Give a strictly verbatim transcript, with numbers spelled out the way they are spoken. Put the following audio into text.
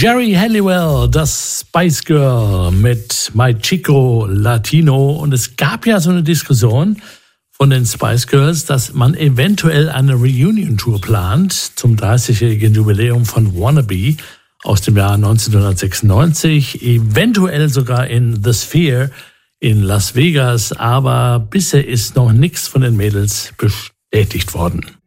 Geri Halliwell, das Spice Girl mit My Chico Latino. Und es gab ja so eine Diskussion von den Spice Girls, dass man eventuell eine Reunion-Tour plant zum dreißigjährigen Jubiläum von Wannabe aus dem Jahr neunzehnhundertsechsundneunzig, eventuell sogar in The Sphere in Las Vegas, aber bisher ist noch nichts von den Mädels bestätigt worden.